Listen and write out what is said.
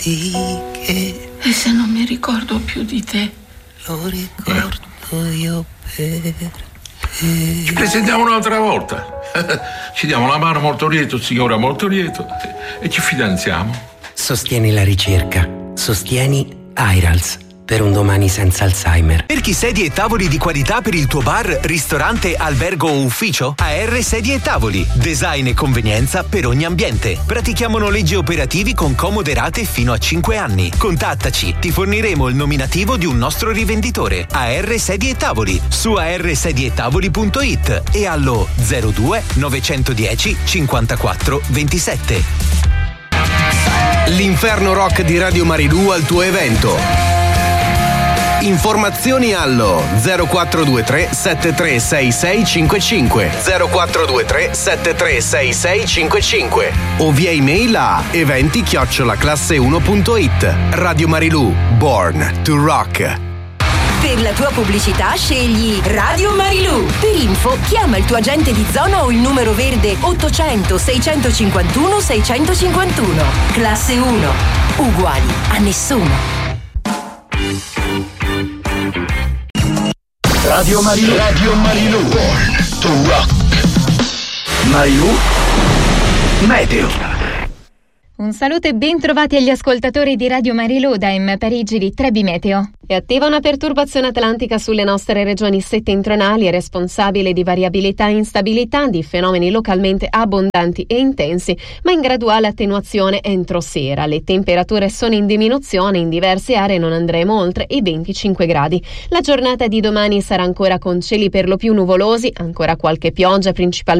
di che. E se non mi ricordo più di te? Lo ricordo io per te. Ci presentiamo un'altra volta. Ci diamo la mano molto lieto, signora molto lieto, e ci fidanziamo. Sostieni la ricerca. Sostieni Airals. Per un domani senza Alzheimer. Cerchi sedie e tavoli di qualità per il tuo bar, ristorante, albergo o ufficio? AR Sedie e Tavoli. Design e convenienza per ogni ambiente. Pratichiamo noleggi operativi con comode rate fino a 5 anni. Contattaci, ti forniremo il nominativo di un nostro rivenditore. AR Sedie e Tavoli su arsedietavoli.it e allo 02 910 54 27. L'Inferno Rock di Radio Marilù al tuo evento. Informazioni allo 0423 736655 0423 736655 o via email a eventi@classe1.it. Radio Marilù, born to rock. Per la tua pubblicità scegli Radio Marilù. Per info chiama il tuo agente di zona o il numero verde 800 651 651. Classe 1. Uguali a nessuno. Radio Marilù. Radio Marilù. Born to rock. Marilù. Meteo. Un saluto e ben trovati agli ascoltatori di Radio Marilù da M Parigi di Trebi Meteo. È attiva una perturbazione atlantica sulle nostre regioni settentrionali, è responsabile di variabilità e instabilità, di fenomeni localmente abbondanti e intensi, ma in graduale attenuazione entro sera. Le temperature sono in diminuzione, in diverse aree non andremo oltre i 25 gradi. La giornata di domani sarà ancora con cieli per lo più nuvolosi, ancora qualche pioggia principalmente